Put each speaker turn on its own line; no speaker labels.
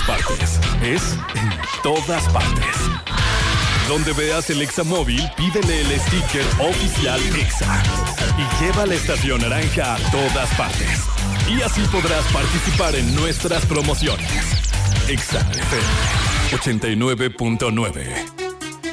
partes. Es en todas partes. Donde veas el Exa móvil, pídele el sticker oficial Exa y lleva la estación naranja a todas partes. Y así podrás participar en nuestras promociones. Exa FM 89.9.